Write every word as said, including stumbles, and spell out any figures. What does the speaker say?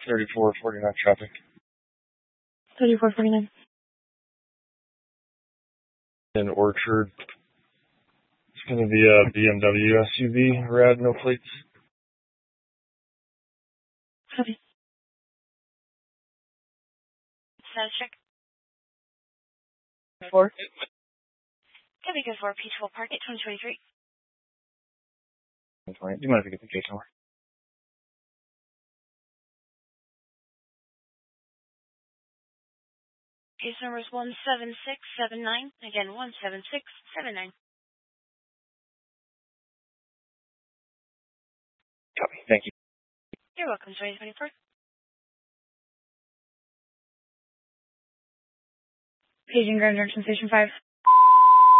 thirty-four forty-nine traffic. thirty-four forty-nine. In Orchard. It's going to be a B M W S U V, rad, no plates. Copy. Status check. Four. Copy, go for Peachville Park at twenty twenty-three. Do you mind if I get the case number? Case number is one seven six seven nine. Again, one seven six seven nine. Copy. Thank you. You're welcome, twenty twenty-four. Paging Grand Junction Station five.